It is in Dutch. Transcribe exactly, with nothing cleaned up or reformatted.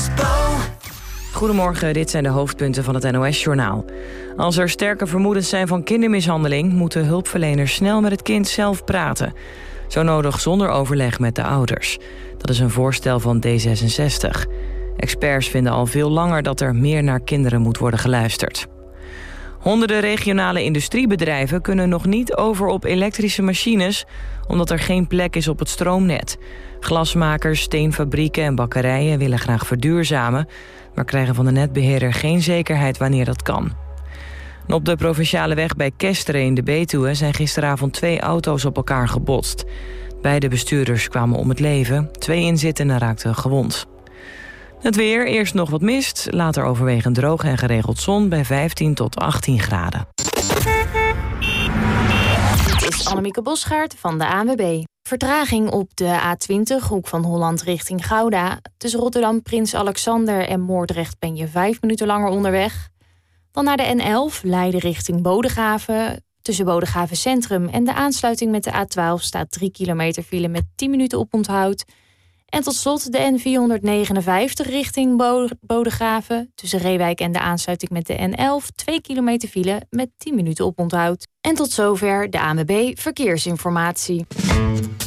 Goedemorgen, dit zijn de hoofdpunten van het N O S-journaal. Als er sterke vermoedens zijn van kindermishandeling, moeten hulpverleners snel met het kind zelf praten. Zo nodig zonder overleg met de ouders. Dat is een voorstel van D zesenzestig. Experts vinden al veel langer dat er meer naar kinderen moet worden geluisterd. Honderden regionale industriebedrijven kunnen nog niet over op elektrische machines, omdat er geen plek is op het stroomnet. Glasmakers, steenfabrieken en bakkerijen willen graag verduurzamen, maar krijgen van de netbeheerder geen zekerheid wanneer dat kan. En op de provinciale weg bij Kesteren in de Betuwe zijn gisteravond twee auto's op elkaar gebotst. Beide bestuurders kwamen om het leven, twee inzittenden raakten gewond. Het weer, eerst nog wat mist, later overwegend droog en geregeld zon bij vijftien tot achttien graden. Dit is Annemieke Bosgaard van de A N W B. Vertraging op de A twintig, hoek van Holland richting Gouda. Tussen Rotterdam, Prins Alexander en Moordrecht ben je vijf minuten langer onderweg. Dan naar de N elf, Leiden richting Bodegraven. Tussen Bodegraven Centrum en de aansluiting met de A twaalf staat drie kilometer file met tien minuten oponthoud. En tot slot de N vierhonderdnegenenvijftig richting Bodegraven. Tussen Reewijk en de aansluiting met de N elf, twee kilometer file met tien minuten oponthoud. En tot zover de A N W B Verkeersinformatie.